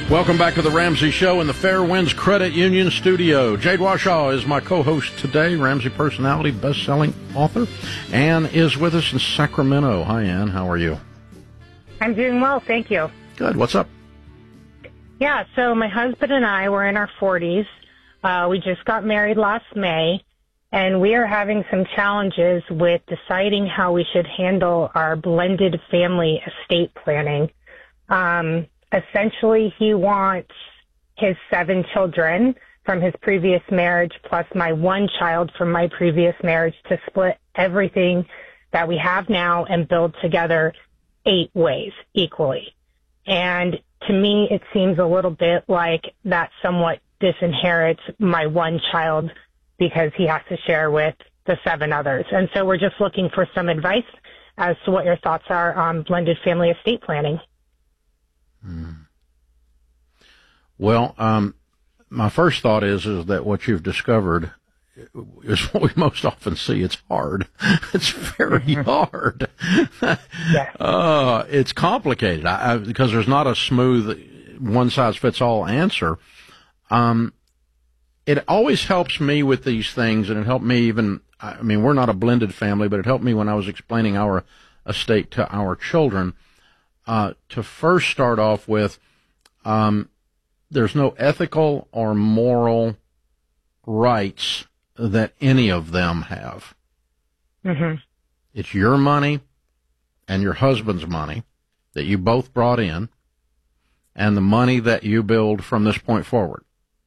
Welcome back to the Ramsey Show in the Fairwinds Credit Union studio. Jade Washaw is my co-host today, Ramsey personality, best-selling author. Ann is with us in Sacramento. Hi, Ann. How are you? I'm doing well, thank you. Good. What's up? Yeah, so my husband and I were in our 40s. We just got married last May, and we are having some challenges with deciding how we should handle our blended family estate planning. Essentially, he wants his 7 children from his previous marriage plus my 1 child from my previous marriage to split everything that we have now and build together 8 ways equally. And to me, it seems a little bit like that somewhat disinherits my 1 child because he has to share with the 7 others. And so we're just looking for some advice as to what your thoughts are on blended family estate planning. Well, my first thought is that what you've discovered is what we most often see. It's hard. It's very hard. Yeah. It's complicated because there's not a smooth one-size-fits-all answer. It always helps me with these things, and it helped me even, I mean, we're not a blended family, but it helped me when I was explaining our estate to our children, to first start off with, there's no ethical or moral rights that any of them have. Mm-hmm. It's your money and your husband's money that you both brought in, and the money that you build from this point forward.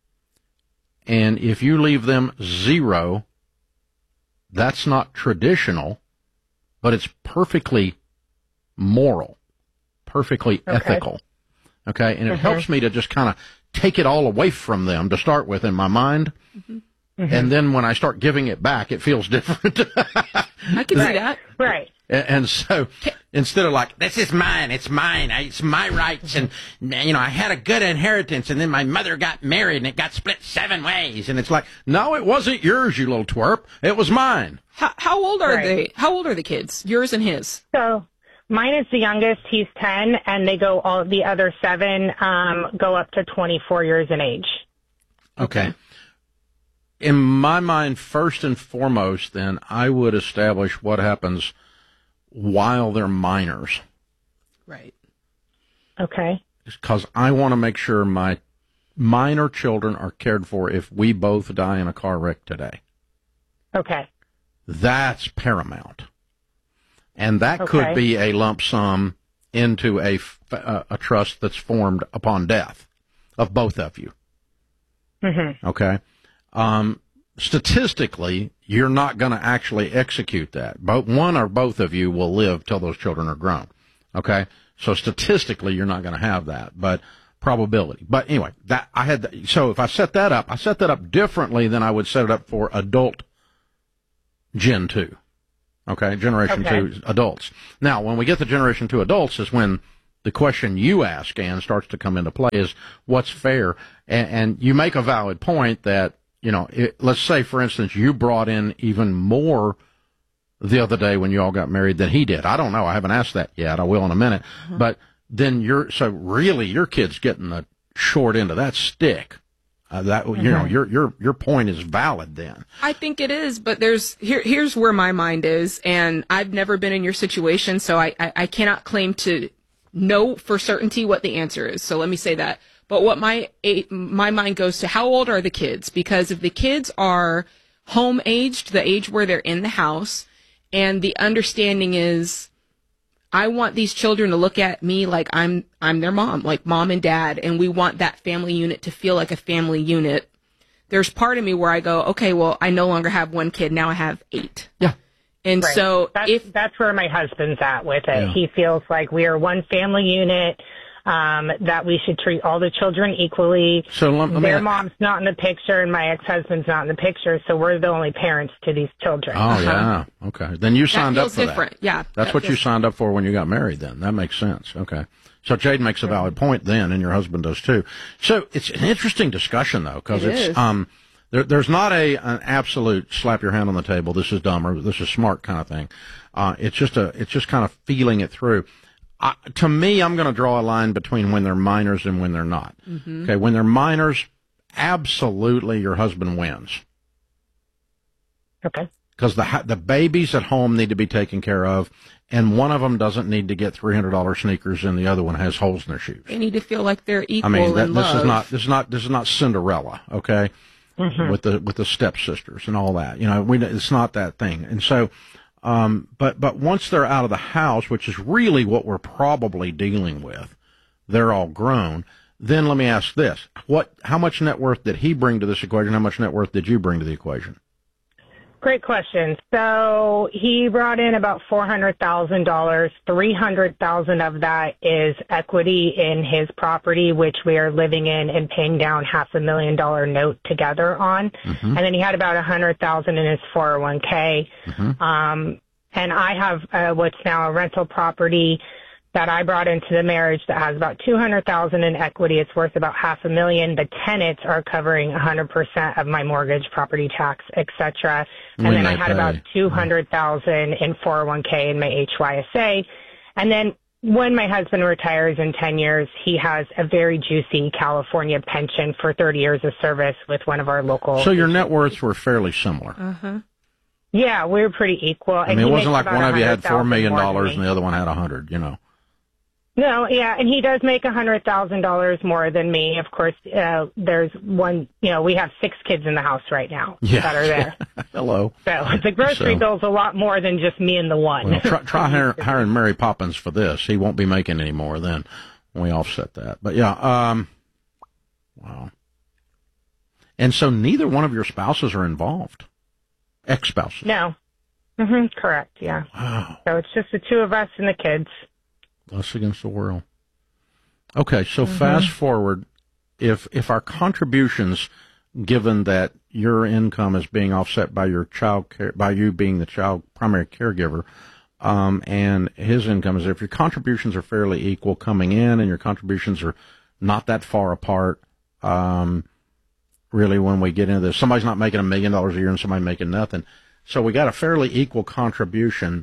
And if you leave them zero, that's not traditional, but it's perfectly moral, perfectly ethical. Okay? And it helps me to just kind of take it all away from them to start with in my mind. And then when I start giving it back, it feels different. I can see that. Right. And so instead of like, this is mine, it's mine, it's my rights, and, you know, I had a good inheritance, and then my mother got married, and it got split 7 ways. And it's like, no, it wasn't yours, you little twerp. It was mine. How old are they? How old are the kids? Yours and his? So mine is the youngest. He's 10, and they go all the other 7 go up to 24 years in age. Okay. In my mind, first and foremost, then, I would establish what happens while they're minors. Right. Okay. Because I want to make sure my minor children are cared for if we both die in a car wreck today. Okay. That's paramount. And that could be a lump sum into a trust that's formed upon death of both of you. Mm-hmm. Okay? Statistically, you're not going to actually execute that. One or both of you will live till those children are grown. Okay? So statistically, you're not going to have that, but probability. But anyway, so if I set that up differently than I would set it up for adult Gen 2. Okay? Generation 2 adults. Now, when we get to Generation 2 adults is when the question you ask, Ann, starts to come into play is what's fair? And you make a valid point that, you know, let's say, for instance, you brought in even more the other day when you all got married than he did. I don't know. I haven't asked that yet. I will in a minute. Mm-hmm. But then so really your kid's getting the short end of that stick. You know, your point is valid then. I think it is, but here's where my mind is, and I've never been in your situation, so I cannot claim to know for certainty what the answer is. So let me say that. But what my mind goes to, how old are the kids? Because if the kids are home aged, the age where they're in the house, and the understanding is, I want these children to look at me like I'm their mom, like mom and dad, and we want that family unit to feel like a family unit. There's part of me where I go, okay, well, I no longer have 1 kid, now I have 8. Yeah. And so that's where my husband's at with it. Yeah. He feels like we are one family unit, that we should treat all the children equally. So their mom's not in the picture and my ex-husband's not in the picture, so we're the only parents to these children. Oh, yeah. Okay. Then you signed up for different. that. Yeah. That's what you signed up for when you got married then. That makes sense. Okay. So Jade makes a valid point then, and your husband does too. So it's an interesting discussion, though, because there's not an absolute slap your hand on the table, this is dumb or this is smart kind of thing. It's just kind of feeling it through. To me, I'm going to draw a line between when they're minors and when they're not. Mm-hmm. Okay, when they're minors, absolutely your husband wins. Okay. Because the babies at home need to be taken care of, and one of them doesn't need to get $300 sneakers, and the other one has holes in their shoes. They need to feel like they're equal. I mean, in love. this is not Cinderella, okay? Mm-hmm. With the stepsisters and all that. It's not that thing. And so, but once they're out of the house, which is really what we're probably dealing with, they're all grown. Then let me ask this: how much net worth did he bring to this equation? How much net worth did you bring to the equation? Great question. So he brought in about $400,000. $300,000 of that is equity in his property, which we are living in and paying down $500,000 note together on. Mm-hmm. And then he had about $100,000 in his 401k. Mm-hmm. And I have what's now a rental property that I brought into the marriage that has about $200,000 in equity. It's worth about $500,000. The tenants are covering 100% of my mortgage, property tax, etc. And then I had about $200,000 in 401k and my HYSA. And then when my husband retires in 10 years, he has a very juicy California pension for 30 years of service with one of our local. So your net worths were fairly similar. Uh-huh. Yeah, we were pretty equal. I mean, it wasn't like one of you had $4 million and the other one had 100, No, yeah, and he does make $100,000 more than me. Of course, there's one, we have 6 kids in the house right now that are there. Hello. So the grocery bill's a lot more than just me and the one. Well, try hiring Mary Poppins for this. He won't be making any more then when we offset that. But yeah, wow. And so neither one of your spouses are involved? Ex-spouses? No. Mm-hmm, correct, yeah. Wow. So it's just the two of us and the kids. Us against the world. Okay, so fast forward, if our contributions, given that your income is being offset by your by you being the primary caregiver, and his income is, if your contributions are fairly equal coming in and your contributions are not that far apart, really when we get into this, somebody's not making $1 million a year and somebody making nothing. So we got a fairly equal contribution.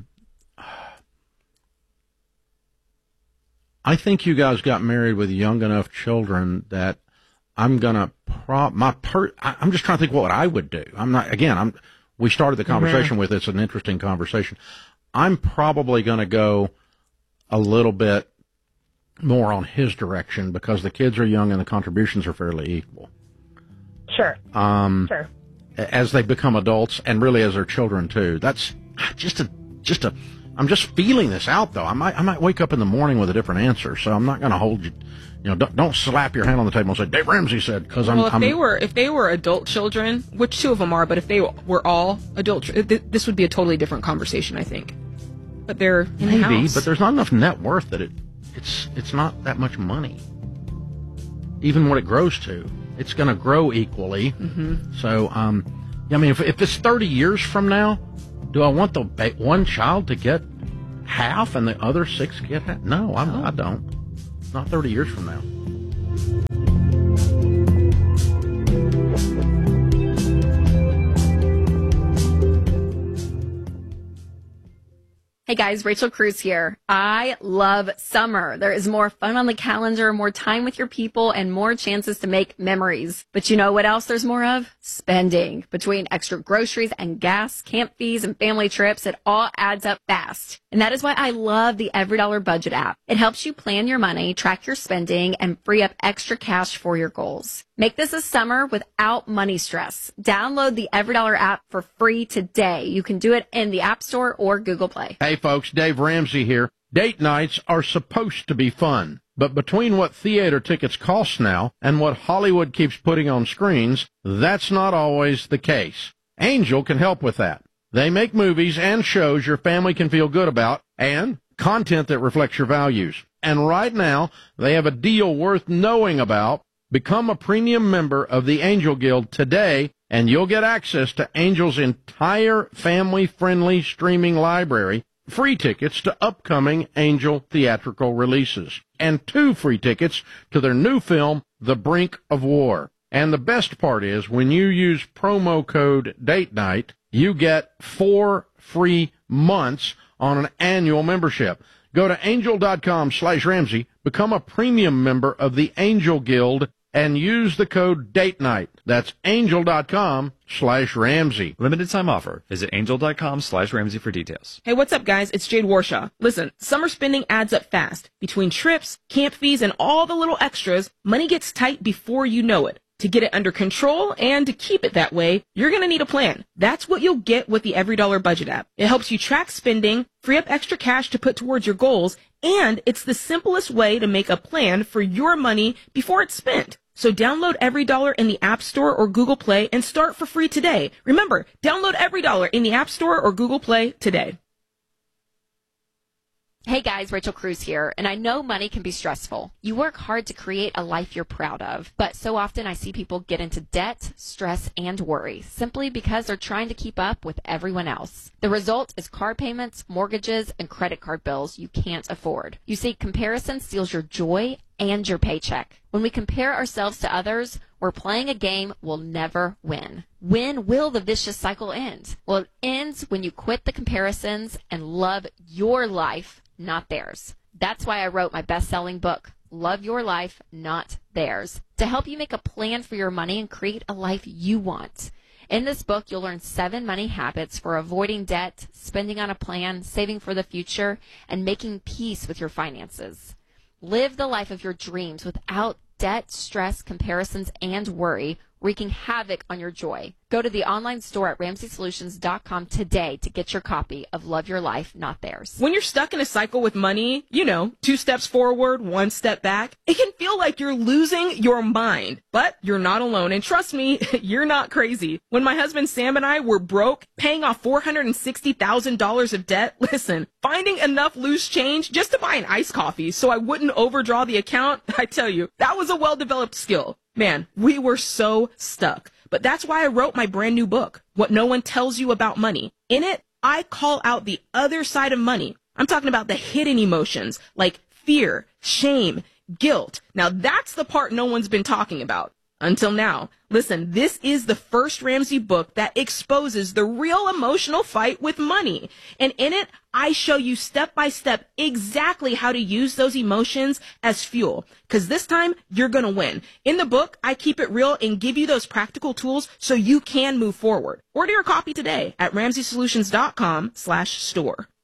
I think you guys got married with young enough children that I'm gonna I'm just trying to think what I would do. We started the conversation with it's an interesting conversation. I'm probably gonna go a little bit more on his direction because the kids are young and the contributions are fairly equal. Sure. Sure. As they become adults and really as their children too. That's I'm just feeling this out, though. I might wake up in the morning with a different answer, so I'm not going to hold you. Don't slap your hand on the table and say Dave Ramsey said, because if they were adult children, which 2 of them are, but if they were all adult, this would be a totally different conversation, I think. But they're in the house. But there's not enough net worth that it's not that much money. Even what it grows to, it's going to grow equally. Mm-hmm. So, if it's 30 years from now. Do I want the one child to get half and the other 6 get half? No, I don't. Not 30 years from now. Hey guys, Rachel Cruz here. I love summer. There is more fun on the calendar, more time with your people, and more chances to make memories. But you know what else there's more of? Spending. Between extra groceries and gas, camp fees, and family trips, it all adds up fast. And that is why I love the EveryDollar Budget app. It helps you plan your money, track your spending, and free up extra cash for your goals. Make this a summer without money stress. Download the EveryDollar app for free today. You can do it in the App Store or Google Play. Hey folks, Dave Ramsey here. Date nights are supposed to be fun, but between what theater tickets cost now and what Hollywood keeps putting on screens, that's not always the case. Angel can help with that. They make movies and shows your family can feel good about and content that reflects your values. And right now, they have a deal worth knowing about. Become a premium member of the Angel Guild today, and you'll get access to Angel's entire family-friendly streaming library, free tickets to upcoming Angel theatrical releases, and 2 free tickets to their new film, The Brink of War. And the best part is, when you use promo code Date Night, you get 4 free months on an annual membership. Go to angel.com/Ramsey, become a premium member of the Angel Guild, and use the code DATE NIGHT. That's angel.com/Ramsey. Limited time offer. Visit angel.com/Ramsey for details. Hey, what's up, guys? It's Jade Warshaw. Listen, summer spending adds up fast. Between trips, camp fees, and all the little extras, money gets tight before you know it. To get it under control and to keep it that way, you're going to need a plan. That's what you'll get with the EveryDollar Budget app. It helps you track spending, free up extra cash to put towards your goals, and it's the simplest way to make a plan for your money before it's spent. So download EveryDollar in the App Store or Google Play and start for free today. Remember, download EveryDollar in the App Store or Google Play today. Hey guys, Rachel Cruz here, and I know money can be stressful. You work hard to create a life you're proud of, but so often I see people get into debt, stress, and worry simply because they're trying to keep up with everyone else. The result is car payments, mortgages, and credit card bills you can't afford. You see, comparison steals your joy and your paycheck. When we compare ourselves to others, we're playing a game we'll never win. When will the vicious cycle end? Well, it ends when you quit the comparisons and love your life, not theirs. That's why I wrote my best-selling book, Love Your Life, Not Theirs, to help you make a plan for your money and create a life you want. In this book, you'll learn 7 money habits for avoiding debt, spending on a plan, saving for the future, and making peace with your finances. Live the life of your dreams without debt, stress, comparisons, and worry, wreaking havoc on your joy. Go to the online store at RamseySolutions.com today to get your copy of Love Your Life, Not Theirs. When you're stuck in a cycle with money, 2 steps forward, 1 step back, it can feel like you're losing your mind. But you're not alone, and trust me, you're not crazy. When my husband Sam and I were broke, paying off $460,000 of debt, listen, finding enough loose change just to buy an iced coffee so I wouldn't overdraw the account, I tell you, that was a well-developed skill. Man, we were so stuck. But that's why I wrote my brand new book, What No One Tells You About Money. In it, I call out the other side of money. I'm talking about the hidden emotions like fear, shame, guilt. Now that's the part no one's been talking about. Until now. Listen, this is the first Ramsey book that exposes the real emotional fight with money. And in it, I show you step by step exactly how to use those emotions as fuel. Because this time, you're going to win. In the book, I keep it real and give you those practical tools so you can move forward. Order your copy today at RamseySolutions.com/store.